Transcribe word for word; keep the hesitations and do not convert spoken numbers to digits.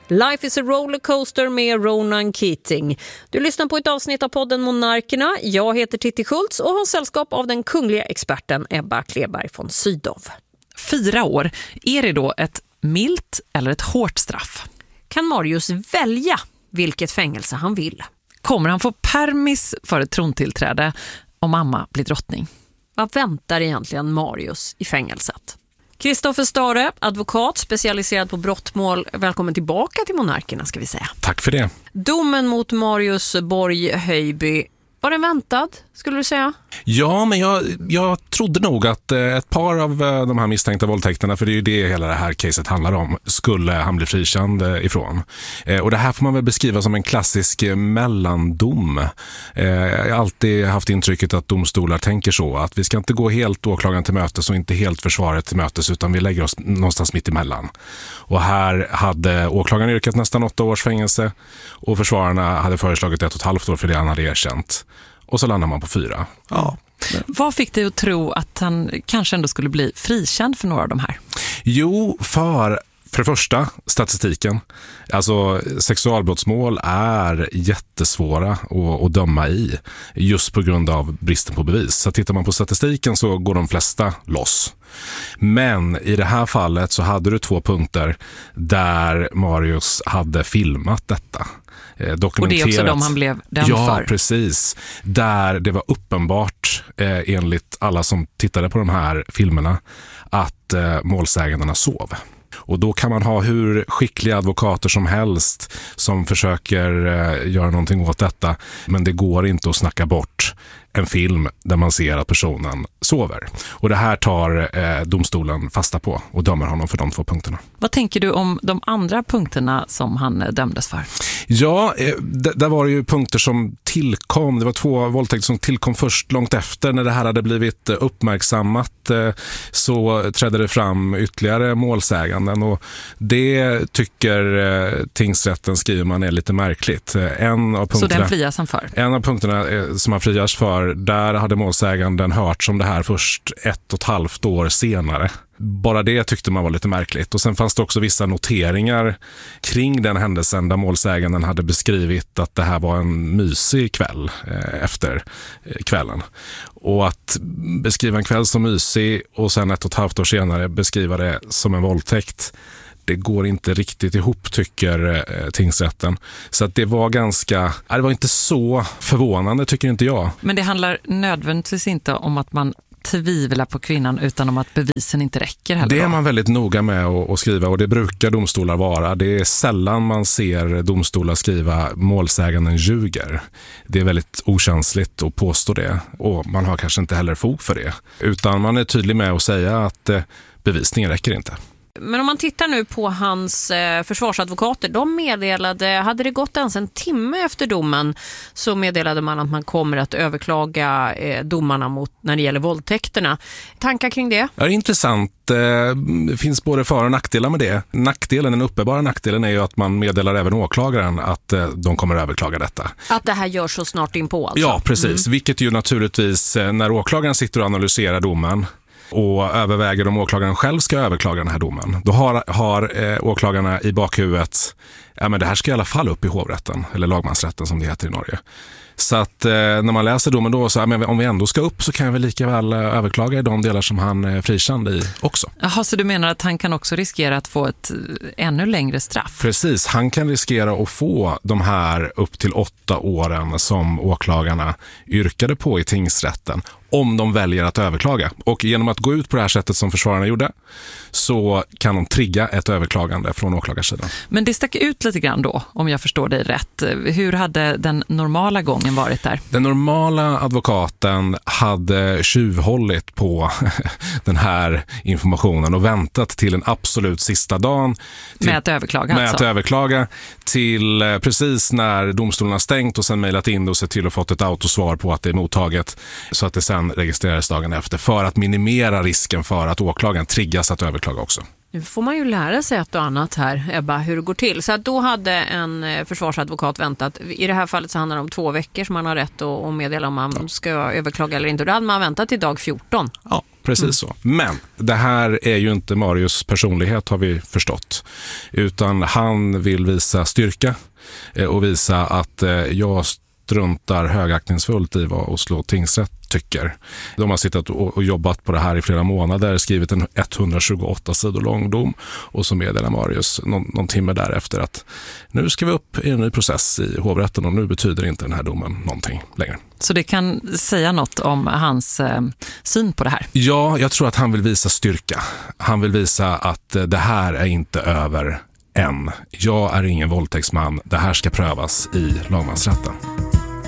Life is a rollercoaster med Ronan Keating. Du lyssnar på ett avsnitt av podden Monarkerna. Jag heter Titti Schultz och har sällskap av den kungliga experten Ebba Kleberg von Sydow. Fyra år, är det då ett milt eller ett hårt straff? Kan Marius välja vilket fängelse han vill? Kommer han få permis för ett trontillträde om mamma blir drottning? Vad väntar egentligen Marius i fängelset? Kristoffer Stare, advokat specialiserad på brottmål. Välkommen tillbaka till Monarkerna ska vi säga. Tack för det. Domen mot Marius Borg Höjby, var den väntad skulle du säga? Ja, men jag, jag trodde nog att eh, ett par av eh, de här misstänkta våldtäkterna, för det är ju det hela det här caset handlar om, skulle han bli frikänd eh, ifrån. Eh, och det här får man väl beskriva som en klassisk eh, mellandom. Eh, jag har alltid haft intrycket att domstolar tänker så, att vi ska inte gå helt åklagaren till mötes och inte helt försvaret till mötes, utan vi lägger oss någonstans mitt emellan. Och här hade åklagaren yrkat nästan åtta års fängelse och försvararna hade föreslagit ett och ett halvt år för det han hade erkänt. Och så landar man på fyra. Ja. Vad fick dig att tro att han kanske ändå skulle bli frikänd för några av de här? Jo, för... För det första, statistiken. Alltså sexualbrottsmål är jättesvåra att, att döma i just på grund av bristen på bevis. Så tittar man på statistiken så går de flesta loss. Men i det här fallet så hade du två punkter där Marius hade filmat detta. Och det är också de han blev dömd ja, för. Ja, precis. Där det var uppenbart eh, enligt alla som tittade på de här filmerna att eh, målsägandena sov. Och då kan man ha hur skickliga advokater som helst som försöker eh, göra någonting åt detta. Men det går inte att snacka bort en film där man ser att personen sover. Och det här tar eh, domstolen fasta på och dömer honom för de två punkterna. Vad tänker du om de andra punkterna som han dömdes för? Ja, eh, d- där var det ju punkter som tillkom. Det var två våldtäkter som tillkom först långt efter när det här hade blivit eh, uppmärksammat. Eh, så trädde det fram ytterligare målsäganden och det tycker eh, tingsrätten skriver man är lite märkligt. Eh, en av punkterna, så den frias han för? En av punkterna eh, som han frias för, där hade målsäganden hört om det här först ett och ett halvt år senare. Bara det tyckte man var lite märkligt. Och sen fanns det också vissa noteringar kring den händelsen där målsäganden hade beskrivit att det här var en mysig kväll eh, efter eh, kvällen. Och att beskriva en kväll som mysig och sen ett och ett halvt år senare beskriva det som en våldtäkt, det går inte riktigt ihop tycker eh, tingsrätten. Så att det var ganska, ja, det var inte så förvånande tycker inte jag. Men det handlar nödvändigtvis inte om att man tvivlar på kvinnan utan om att bevisen inte räcker heller. Det är man väldigt noga med att, att skriva och det brukar domstolar vara. Det är sällan man ser domstolar skriva målsäganden ljuger. Det är väldigt okänsligt att påstå det och man har kanske inte heller fog för det. Utan man är tydlig med att säga att eh, bevisningen räcker inte. Men om man tittar nu på hans eh, försvarsadvokater, de meddelade, hade det gått ens en timme efter domen så meddelade man att man kommer att överklaga eh, domarna mot, när det gäller våldtäkterna. Tankar kring det? Ja, det är intressant. Det finns både för- och nackdelar med det. Nackdelen, den uppenbara nackdelen är ju att man meddelar även åklagaren att de kommer att överklaga detta. Att det här görs så snart inpå alltså? Ja, precis. Mm. Vilket ju naturligtvis, när åklagaren sitter och analyserar domen och överväger om åklagaren själv ska överklaga den här domen. Då har, har eh, åklagarna i bakhuvudet, ja men det här ska i alla fall upp i hovrätten, eller lagmansrätten som det heter i Norge. Så att eh, när man läser domen då, så ja, men om vi ändå ska upp så kan jag väl lika väl eh, överklaga i de delar som han är eh, frikänd i också. Jaha, så du menar att han kan också riskera att få ett eh, ännu längre straff? Precis, han kan riskera att få de här upp till åtta åren som åklagarna yrkade på i tingsrätten om de väljer att överklaga. Och genom att gå ut på det här sättet som försvararna gjorde så kan de trigga ett överklagande från åklagarsidan. Men det stack ut lite grann då, om jag förstår dig rätt. Hur hade den normala gången varit där? Den normala advokaten hade tjuvhållit på den här informationen och väntat till den absolut sista dagen. Till, med att överklaga Med alltså. att överklaga till precis när domstolen har stängt och sen mejlat in och sett till att fått ett autosvar på att det är mottaget så att det sen registreras dagen efter för att minimera risken för att åklagaren triggas att överklaga också. Nu får man ju lära sig ett och annat här, Ebba, hur det går till. Så att då hade en försvarsadvokat väntat. I det här fallet så handlar det om två veckor som man har rätt att meddela om man ska överklaga eller inte. Då hade man väntat till dag fjorton. Ja, Precis mm. så. Men det här är ju inte Marius personlighet, har vi förstått. Utan han vill visa styrka och visa att jag struntar högaktningsfullt i vad Oslo tingsrätt tycker. De har suttit och jobbat på det här i flera månader, skrivit en etthundratjugoåtta sidor lång dom och så meddelar Marius någon, någon timme därefter att nu ska vi upp i en ny process i hovrätten och nu betyder inte den här domen någonting längre. Så det kan säga något om hans eh, syn på det här? Ja, jag tror att han vill visa styrka. Han vill visa att det här är inte över än. Jag är ingen våldtäktsman. Det här ska prövas i lagmansrätten.